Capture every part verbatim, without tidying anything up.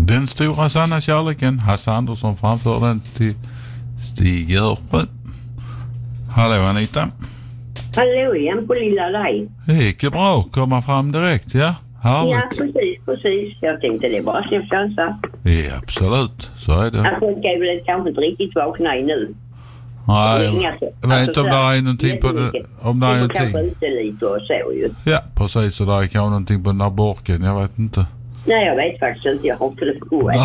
Den stora sanna kärleken. Hasse Andersson framför den till Stig Örsjö. Hallå Anita. Hallå igen på lilla Laj. Det gick ju bra. Komma fram direkt, ja. Härligt. Ja, precis, precis. Jag tänkte det är bara sin chansa. Ja, absolut. Så är det. Alltså, jag ska väl kanske inte riktigt vakna i nu. Nej, jag jag vet inte om det är någonting på det. Om det är någonting. kanske ute lite och så ju. Ja, precis. Så det är kanske någonting på den där burken. Jag vet inte. Nej, jag vet faktiskt inte. Jag har inte det på gården.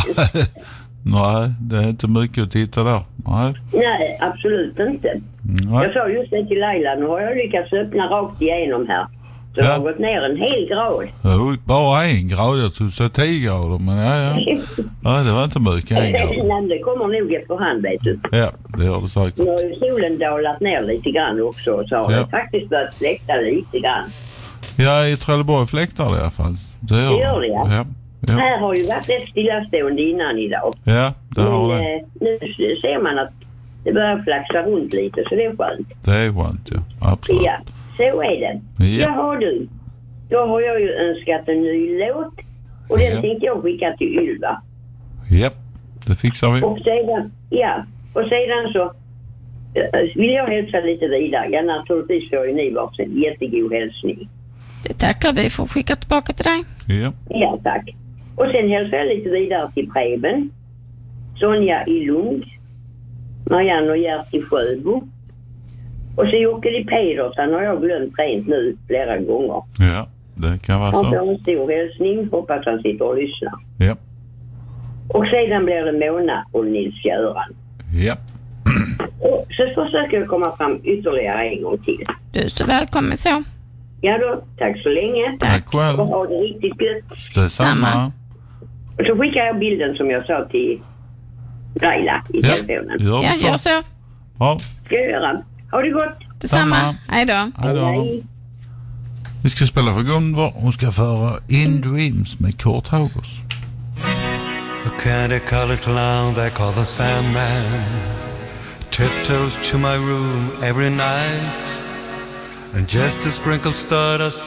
Nej, det är inte mycket att titta där. Nej, Nej, absolut inte. Nej. Jag sa just det till Laila. Nu har jag lyckats öppna rakt igenom här. Så Ja. jag har gått ner en hel grad. Jo, bara en grad. Jag tror så tio grader. Men ja, ja. Ja, det var inte mycket. En grad. Nej, det kommer nog efterhand, vet du. Ja, det gör det säkert. Nu har ju solen dalat ner lite grann också. Så har Ja. det faktiskt börjat fläkta lite grann. Ja, i Trelleborg fläktar det i alla fall. Det gör Det gör det, ja. Ja, ja. Här har ju varit rätt stillastående innan idag. Ja, det har Men det. eh, nu ser man att det börjar flaxa runt lite, så det är skönt. Det är skönt, ja. Absolut. Ja, så är det. Ja. Jaha du, då har jag ju önskat en ny låt. Och den Ja. tänkte jag skicka till Ylva. Ja, det fixar vi. Och sedan, ja, och sedan så eh, vill jag hälsa lite vidare. Ja, naturligtvis får ju ni varsin jättegod hälsning. Det tackar vi för att skicka tillbaka till dig. Ja. Ja, tack. Och sen hälsar jag lite vidare till Preben, Sonja i Lund, Marianne och Gert i Sjöbo. Och så Jocke i Pedersen har jag glömt rent nu flera gånger. Ja, det kan vara Han så. får en stor hälsning, hoppas han sitter och lyssnar. Ja. Och sedan blir det Mona och Nils-Göran. Ja. Och så försöker jag komma fram ytterligare en gång till. Du är så välkommen så. Ja då, tack så länge. Tack själv. Och ha det riktigt gött. Detsamma. Samma. Och så skickar jag bilden som jag sa till Laila i Ja, telefonen. gör Ja, det så. gör så. Ja, Ska jag göra. Ha det gott. Detsamma. Samma. Hej då. hej då. Vi ska spela för Gunvor. Hon ska föra In Dreams med Kurt Haugers. A candy-colored clown they call the Sandman tiptoes to my room every night, and just to sprinkle stardust